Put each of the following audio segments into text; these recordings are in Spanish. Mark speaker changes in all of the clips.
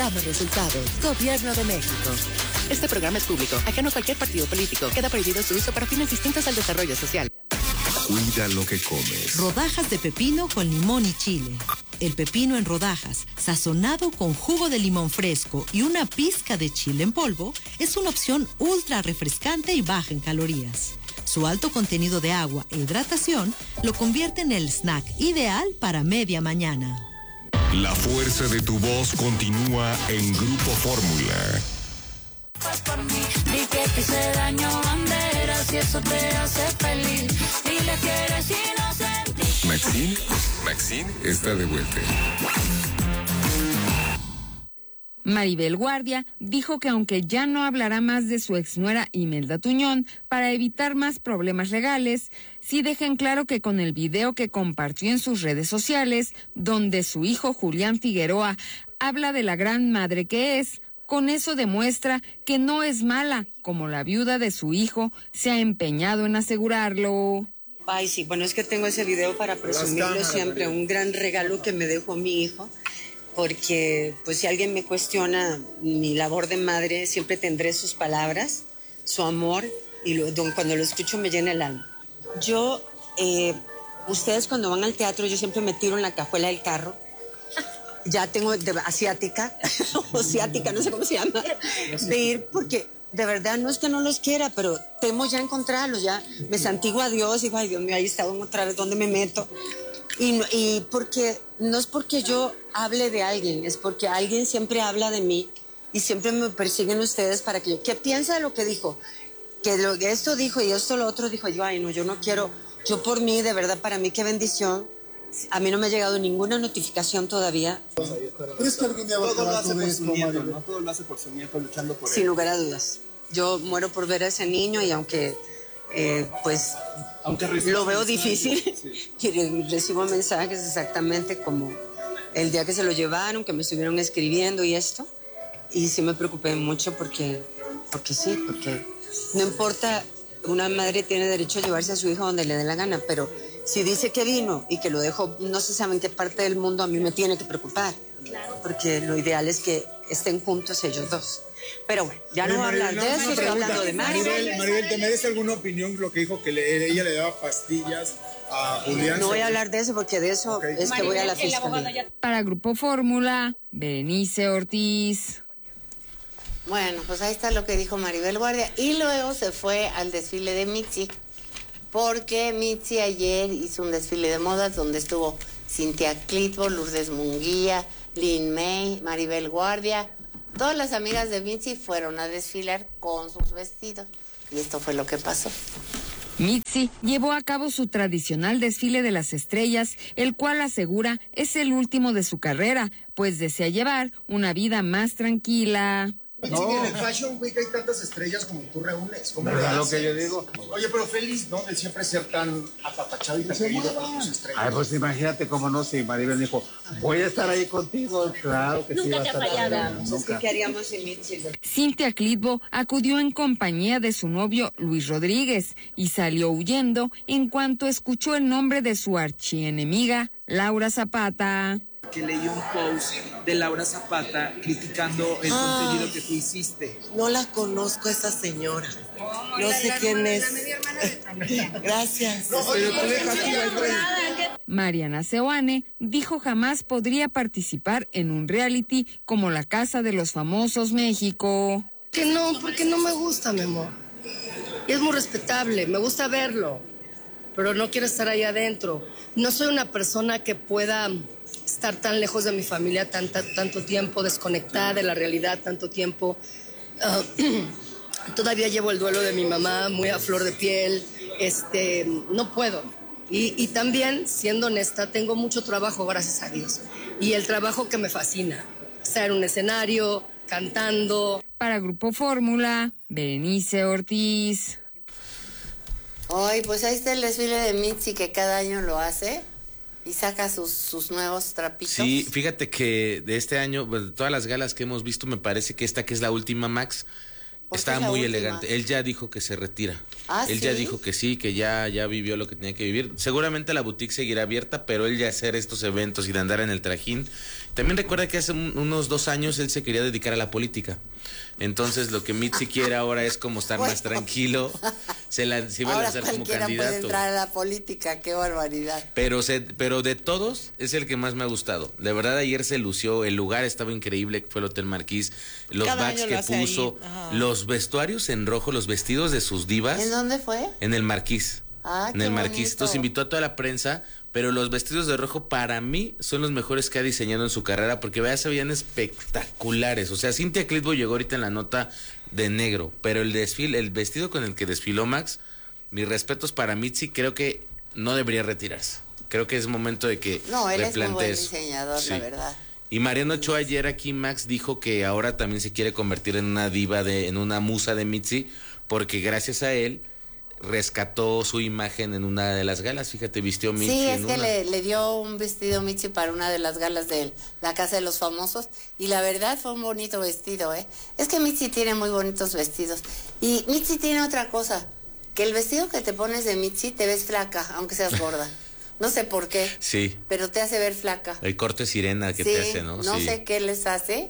Speaker 1: Damos resultados. Gobierno de México. Este programa es público, ajeno a cualquier partido político. Queda prohibido su uso para fines distintos al desarrollo social.
Speaker 2: Cuida lo que comes.
Speaker 3: Rodajas de pepino con limón y chile. El pepino en rodajas, sazonado con jugo de limón fresco y una pizca de chile en polvo, es una opción ultra refrescante y baja en calorías. Su alto contenido de agua e hidratación lo convierte en el snack ideal para media mañana.
Speaker 2: La fuerza de tu voz continúa en Grupo Fórmula.
Speaker 4: Di que te hice daño, bandera, si eso te hace feliz. Dile que eres inocente.
Speaker 2: Maxine está de vuelta.
Speaker 5: Maribel Guardia dijo que aunque ya no hablará más de su exnuera Imelda Tuñón para evitar más problemas legales, sí deja en claro que con el video que compartió en sus redes sociales, donde su hijo Julián Figueroa habla de la gran madre que es, con eso demuestra que no es mala, como la viuda de su hijo se ha empeñado en asegurarlo.
Speaker 6: Ay, sí, bueno, es que tengo ese video para presumirlo siempre, un gran regalo que me dejó mi hijo, porque pues si alguien me cuestiona mi labor de madre, siempre tendré sus palabras, su amor, y cuando lo escucho me llena el alma. Yo, ustedes cuando van al teatro, yo siempre me tiro en la cajuela del carro. Ya tengo asiática, o ciática, no sé cómo se llama, de ir porque de verdad no es que no los quiera, pero temo ya encontrarlos, ya me santiguo a Dios y digo, ay Dios mío, ahí está otra vez, ¿dónde me meto? Y porque, no es porque yo hable de alguien, es porque alguien siempre habla de mí y siempre me persiguen ustedes para que yo, ¿qué piensa de lo que dijo? Que esto dijo y esto lo otro dijo, yo, ay no, yo no quiero, yo por mí, de verdad, para mí qué bendición. A mí no me ha llegado ninguna notificación todavía.
Speaker 7: ¿Crees que algún día va a acabar todo esto, Mario? No todo lo hace por su nieto, luchando por él.
Speaker 6: Sin lugar a dudas. Yo muero por ver a ese niño y aunque lo veo difícil, sí. Y recibo mensajes exactamente como el día que se lo llevaron, que me estuvieron escribiendo y esto. Y sí me preocupé mucho porque no importa, una madre tiene derecho a llevarse a su hijo donde le dé la gana, pero si dice que vino y que lo dejó, no se sabe en qué parte del mundo, a mí me tiene que preocupar. Claro. Porque lo ideal es que estén juntos ellos dos. Pero bueno, ya no voy a hablar de eso, estoy hablando de Maribel.
Speaker 7: Maribel, ¿te merece alguna opinión lo que dijo que ella le daba pastillas a Julián?
Speaker 6: No voy a hablar de eso porque de eso es que voy a la fiscalía.
Speaker 5: Para Grupo Fórmula, Berenice Ortiz.
Speaker 8: Bueno, pues ahí está lo que dijo Maribel Guardia. Y luego se fue al desfile de Mitzi, porque Mitzi ayer hizo un desfile de modas donde estuvo Cintia Clitbo, Lourdes Munguía, Lin May, Maribel Guardia. Todas las amigas de Mitzi fueron a desfilar con sus vestidos. Y esto fue lo que pasó.
Speaker 5: Mitzi llevó a cabo su tradicional desfile de las estrellas, el cual asegura es el último de su carrera, pues desea llevar una vida más tranquila.
Speaker 7: No. En el Fashion Week hay tantas estrellas como tú reúnes. ¿Cómo es lo que yo digo? Oye, pero feliz, ¿no? De siempre ser tan apapachado y tan querido por tus estrellas. Ay, pues imagínate cómo no, si Maribel dijo, voy a estar ahí contigo. Claro que
Speaker 8: nunca
Speaker 7: sí.
Speaker 8: Nunca te ha fallado.
Speaker 6: Nunca. ¿Qué haríamos sin Mitzi?
Speaker 5: Cintia Clitbo acudió en compañía de su novio Luis Rodríguez y salió huyendo en cuanto escuchó el nombre de su archienemiga, Laura Zapata.
Speaker 9: Que leí un post de Laura Zapata criticando el contenido que tú hiciste.
Speaker 10: No la conozco a esa señora. No sé quién es. Gracias.
Speaker 5: Mariana Seoane dijo jamás podría participar en un reality como La Casa de los Famosos México.
Speaker 10: Que no, porque no me gusta, mi amor. Y es muy respetable, me gusta verlo, pero no quiero estar ahí adentro. No soy una persona que pueda estar tan lejos de mi familia tanto tiempo, desconectada de la realidad tanto tiempo. Todavía llevo el duelo de mi mamá muy a flor de piel. No puedo. Y también, siendo honesta, tengo mucho trabajo, gracias a Dios. Y el trabajo que me fascina, estar en un escenario, cantando.
Speaker 5: Para Grupo Fórmula, Berenice Ortiz.
Speaker 8: Ay, pues ahí está el desfile de Mitzi que cada año lo hace. Y saca sus nuevos trapitos.
Speaker 11: Sí, fíjate que de este año, pues, de todas las galas que hemos visto, me parece que esta que es la última, Max, Está muy elegante. Él ya dijo que se retira. Él ya dijo que sí, que ya vivió lo que tenía que vivir. Seguramente la boutique seguirá abierta, pero él ya hacer estos eventos y de andar en el trajín. También recuerda que hace unos 2 años él se quería dedicar a la política. Entonces lo que Mitzi quiere ahora es como estar más tranquilo. Se iba a lanzar como candidato.
Speaker 8: Puede entrar a la política, qué barbaridad.
Speaker 11: Pero de todos es el que más me ha gustado. De verdad ayer se lució, el lugar estaba increíble, fue el Hotel Marquís, los backs que puso, los vestuarios en rojo, los vestidos de sus divas.
Speaker 8: ¿En dónde fue?
Speaker 11: En el Marquís. En el Marquís.
Speaker 8: Bonito.
Speaker 11: Entonces invitó a toda la prensa, pero los vestidos de rojo para mí son los mejores que ha diseñado en su carrera, porque vea, se veían espectaculares. O sea, Cynthia Clitbo llegó ahorita en la nota de negro, pero el vestido con el que desfiló Max, mis respetos para Mitzi, creo que no debería retirarse. Creo que es momento de que
Speaker 8: él es muy buen
Speaker 11: eso.
Speaker 8: diseñador, la verdad.
Speaker 11: Y Mariano Ochoa ayer aquí, Max, dijo que ahora también se quiere convertir en una diva, en una musa de Mitzi, porque gracias a él rescató su imagen en una de las galas. Fíjate, vistió Mitzi.
Speaker 8: Sí, es que le dio un vestido Mitzi para una de las galas de la Casa de los Famosos, y la verdad fue un bonito vestido, ¿eh? Es que Mitzi tiene muy bonitos vestidos. Y Mitzi tiene otra cosa, que el vestido que te pones de Mitzi te ves flaca, aunque seas gorda. No sé por qué.
Speaker 11: Sí.
Speaker 8: Pero te hace ver flaca.
Speaker 11: El corte sirena que te hace, ¿no?
Speaker 8: No sé qué les hace,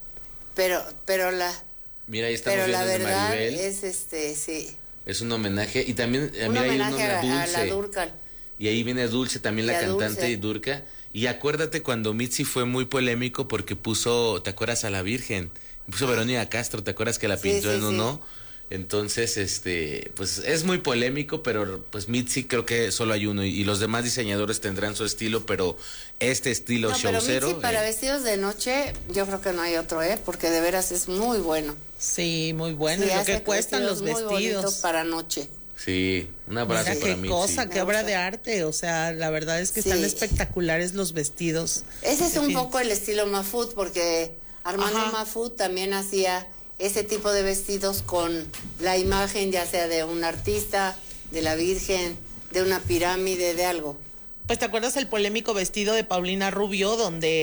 Speaker 8: pero la...
Speaker 11: Mira, ahí estamos viendo
Speaker 8: la verdad
Speaker 11: de Maribel.
Speaker 8: es
Speaker 11: sí. Es un homenaje. Y también,
Speaker 8: mira, hay uno a Dulce. A la Durcal.
Speaker 11: Y ahí viene Dulce, también la cantante
Speaker 8: Dulce.
Speaker 11: Durca. Y acuérdate cuando Mitzi fue muy polémico porque puso, ¿te acuerdas a la Virgen? Puso Verónica Castro, ¿te acuerdas que la pintó en uno? Entonces, pues es muy polémico, pero pues Mitzi creo que solo hay uno y los demás diseñadores tendrán su estilo, pero este estilo showcero.
Speaker 8: Pero Mitzi para vestidos de noche, yo creo que no hay otro, porque de veras es muy bueno.
Speaker 12: Sí, muy bueno. Sí, lo que cuestan los vestidos
Speaker 8: para noche.
Speaker 11: Sí, un abrazo para Mitzi.
Speaker 12: Qué cosa, qué obra de arte, o sea, la verdad es que están espectaculares los vestidos.
Speaker 8: Ese es un poco el estilo Mafut, porque Armando Mafut también hacía ese tipo de vestidos con la imagen ya sea de un artista, de la Virgen, de una pirámide, de algo.
Speaker 12: Pues te acuerdas el polémico vestido de Paulina Rubio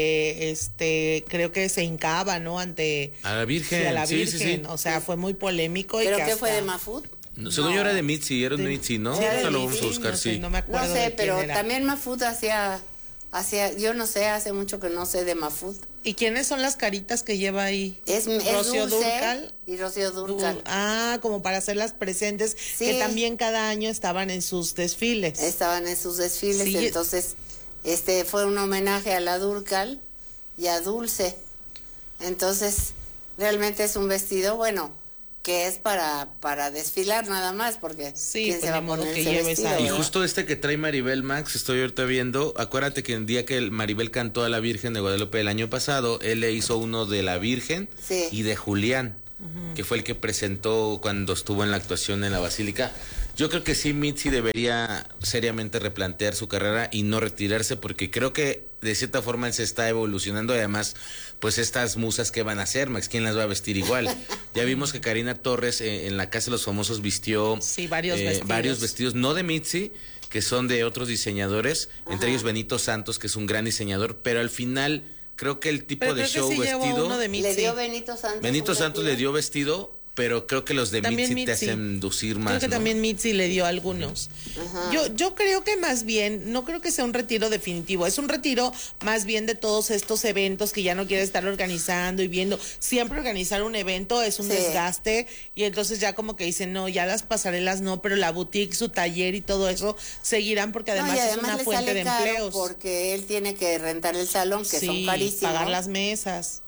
Speaker 12: donde creo que se hincaba, ¿no? Ante
Speaker 11: a la Virgen.
Speaker 12: Sí, a la Virgen.
Speaker 11: Sí.
Speaker 12: O sea, fue muy polémico.
Speaker 8: ¿Pero
Speaker 12: y
Speaker 8: qué fue de Mafut?
Speaker 11: No, según yo era de Mitzi, era de Mitzi, ¿no?
Speaker 8: Sí,
Speaker 11: ahorita lo vamos a buscar,
Speaker 12: no me acuerdo.
Speaker 8: No sé, pero también Mafut hacía, yo no sé, hace mucho que no sé de Mafut.
Speaker 12: ¿Y quiénes son las caritas que lleva ahí?
Speaker 8: Es
Speaker 12: Rocío
Speaker 8: Dulce
Speaker 12: Dúrcal
Speaker 8: y Rocío Dúrcal.
Speaker 12: Como para hacerlas presentes, que también cada año estaban en sus desfiles.
Speaker 8: Estaban en sus desfiles, entonces fue un homenaje a la Dúrcal y a Dulce. Entonces, realmente es un vestido, bueno, que es para desfilar nada más, porque ¿quién se va a poner ese vestido?
Speaker 11: Y justo que trae Maribel, Max, estoy ahorita viendo, acuérdate que el día que Maribel cantó a la Virgen de Guadalupe el año pasado, él le hizo uno de la Virgen y de Julián, que fue el que presentó cuando estuvo en la actuación en la Basílica. Yo creo que sí, Mitzi debería seriamente replantear su carrera y no retirarse, porque creo que de cierta forma él se está evolucionando y además, pues estas musas que van a hacer, Max, ¿quién las va a vestir igual? Ya vimos que Karina Torres en la Casa de los Famosos vistió varios vestidos, no de Mitzi, que son de otros diseñadores, entre ellos Benito Santos, que es un gran diseñador, pero al final creo que el tipo de show vestido...
Speaker 8: Le dio Benito Santos.
Speaker 11: Benito Santos le dio vestido, pero creo que los de Mitzi te hacen lucir más.
Speaker 12: Creo que también Mitzi le dio algunos. Yo creo que más bien, no creo que sea un retiro definitivo, es un retiro más bien de todos estos eventos que ya no quiere estar organizando y viendo. Siempre organizar un evento es un desgaste y entonces ya como que dicen, no, ya las pasarelas no, pero la boutique, su taller y todo eso seguirán porque además es una fuente de empleos.
Speaker 8: Porque él tiene que rentar el salón, que son carísimos.
Speaker 12: Pagar las mesas.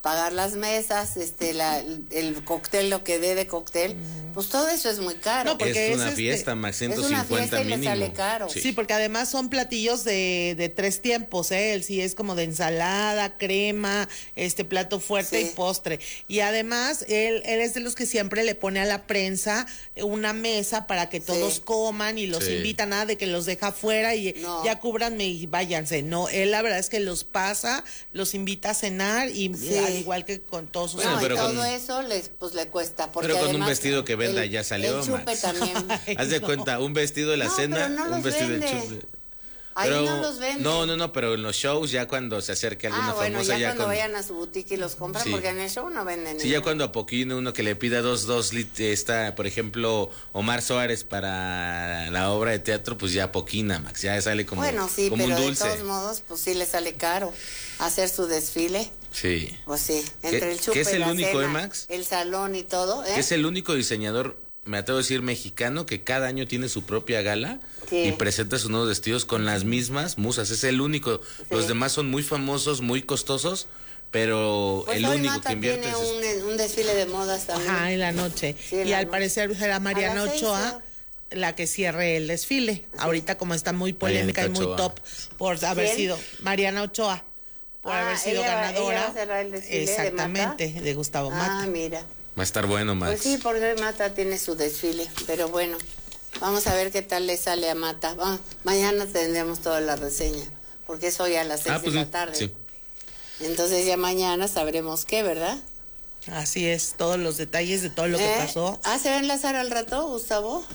Speaker 8: El cóctel, lo que dé de cóctel, pues todo eso es muy caro.
Speaker 12: No, porque
Speaker 11: es una fiesta, más 150
Speaker 8: es una fiesta y
Speaker 11: mínimo.
Speaker 8: le sale caro.
Speaker 12: Sí, porque además son platillos de 3 tiempos, él sí es como de ensalada, crema, plato fuerte y postre. Y además él es de los que siempre le pone a la prensa una mesa para que todos coman y los invita, nada de que los deja afuera y ya cúbranme y váyanse. No, él la verdad es que los pasa, los invita a cenar y al igual que con todos sus
Speaker 8: pero todo eso le cuesta.
Speaker 11: Pero con un vestido que venda ya salió.
Speaker 8: El chupe también.
Speaker 11: Haz de cuenta, un vestido de la cena, un vestido del chupe.
Speaker 8: Ahí
Speaker 11: pero,
Speaker 8: no los venden.
Speaker 11: No, pero en los shows ya cuando se acerque alguna famosa
Speaker 8: ya cuando vayan a su boutique y los compran, porque en el show no venden.
Speaker 11: Sí, ya cuando a poquín uno que le pida dos por ejemplo, Omar Suárez para la obra de teatro, pues ya poquina, Max, ya sale como,
Speaker 8: bueno, sí,
Speaker 11: como
Speaker 8: pero
Speaker 11: un dulce.
Speaker 8: De todos modos, pues sí le sale caro hacer su desfile.
Speaker 11: Sí.
Speaker 8: Pues sí, entre el chupe,
Speaker 11: ¿Qué es el
Speaker 8: la
Speaker 11: único,
Speaker 8: cena,
Speaker 11: Max?
Speaker 8: el salón y todo,
Speaker 11: Que es el único diseñador, me atrevo a decir, mexicano, que cada año tiene su propia gala y presenta sus nuevos vestidos con las mismas musas. Es el único. Sí. Los demás son muy famosos, muy costosos, pero
Speaker 8: pues
Speaker 11: el único que invierte
Speaker 8: tiene un desfile de modas también.
Speaker 12: Ajá, en la noche. Sí, y al parecer será Mariana Ochoa la que cierre el desfile. Sí. Ahorita como está muy polémica y muy top por haber sido Mariana Ochoa, por haber sido ganadora.
Speaker 8: Ella va a cerrar el desfile
Speaker 12: exactamente,
Speaker 8: de
Speaker 12: Gustavo Mata.
Speaker 8: Ah, mira.
Speaker 11: Va a estar bueno, Max.
Speaker 8: Pues sí, porque hoy Mata tiene su desfile, pero bueno, vamos a ver qué tal le sale a Mata. Mañana tendremos toda la reseña, porque es hoy a las 6 de la tarde. Sí. Entonces ya mañana sabremos qué, ¿verdad?
Speaker 12: Así es, todos los detalles de todo lo que pasó.
Speaker 8: ¿Se va a enlazar al rato, Gustavo?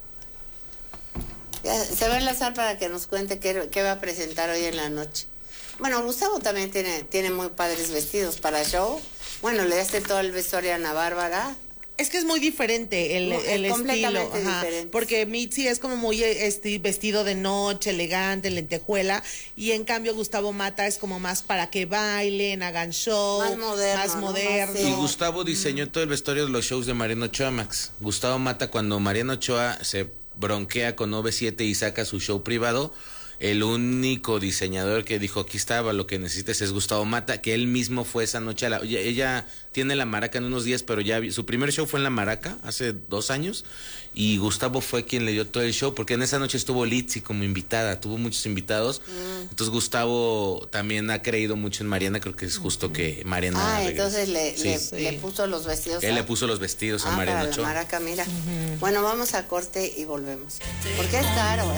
Speaker 8: Se va a enlazar para que nos cuente qué va a presentar hoy en la noche. Bueno, Gustavo también tiene muy padres vestidos para show. Bueno, le hace todo el vestuario a Ana Bárbara.
Speaker 12: Es que es muy diferente el estilo,
Speaker 8: diferente.
Speaker 12: Porque Mitzi es como muy vestido de noche, elegante, lentejuela, y en cambio Gustavo Mata es como más para que bailen, hagan show, más moderno.
Speaker 11: Y Gustavo diseñó todo el vestuario de los shows de Mariana Ochoa, Max. Gustavo Mata, cuando Mariana Ochoa se bronquea con OV7 y saca su show privado, el único diseñador que dijo, aquí estaba, lo que necesites es Gustavo Mata, que él mismo fue esa noche ella tiene la Maraca en unos días, pero ya su primer show fue en la Maraca hace 2 años, y Gustavo fue quien le dio todo el show, porque en esa noche estuvo Litzy como invitada, tuvo muchos invitados. Entonces Gustavo también ha creído mucho en Mariana, creo que es justo que Mariana
Speaker 8: entonces le puso los vestidos.
Speaker 11: Él le puso los vestidos a Mariana Ochoa.
Speaker 8: Maraca, mira. Bueno, vamos a corte y volvemos, porque es caro,